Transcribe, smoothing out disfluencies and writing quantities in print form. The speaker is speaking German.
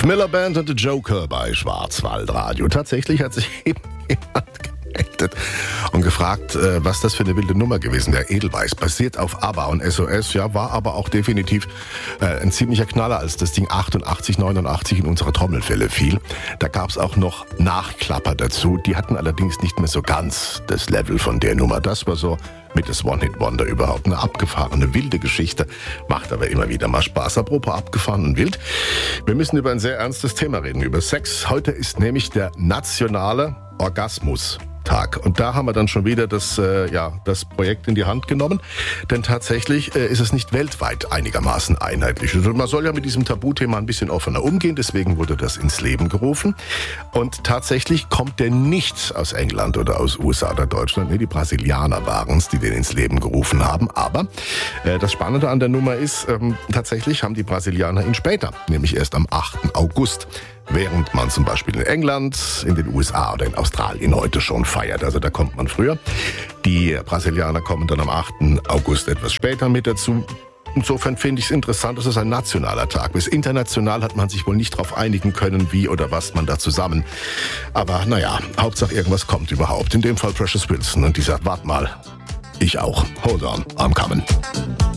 Steve Miller Band und The Joker bei Schwarzwaldradio. Tatsächlich hat sich jemand gemeldet und gefragt, was das für eine wilde Nummer gewesen wäre. Edelweiss, basiert auf ABBA und SOS, ja, war aber auch definitiv ein ziemlicher Knaller, als das Ding 88, 89 in unsere Trommelfälle fiel. Da gab es auch noch Nachklapper dazu. Die hatten allerdings nicht mehr so ganz das Level von der Nummer. Das war so mit das One-Hit-Wonder überhaupt. Eine abgefahrene, wilde Geschichte. Macht aber immer wieder mal Spaß. Apropos abgefahren und wild. Wir müssen über ein sehr ernstes Thema reden, über Sex. Heute ist nämlich der nationale Orgasmustag. Und da haben wir dann schon wieder das Projekt in die Hand genommen. Denn tatsächlich ist es nicht weltweit einigermaßen einheitlich. Also man soll ja mit diesem Tabuthema ein bisschen offener umgehen. Deswegen wurde das ins Leben gerufen. Und tatsächlich kommt der nicht aus England oder aus USA oder Deutschland. Nee, die Brasilianer waren es, die den ins Leben gerufen haben. Aber das Spannende an der Nummer ist, tatsächlich haben die Brasilianer ihn später, nämlich erst am 8. August. Während man zum Beispiel in England, in den USA oder in Australien heute schon feiert. Also da kommt man früher. Die Brasilianer kommen dann am 8. August etwas später mit dazu. Insofern finde ich es interessant, dass es ein nationaler Tag ist. International hat man sich wohl nicht darauf einigen können, wie oder was man da zusammen. Aber naja, Hauptsache irgendwas kommt überhaupt. In dem Fall Precious Wilson. Und die sagt, wart mal, ich auch. Hold on, I'm coming.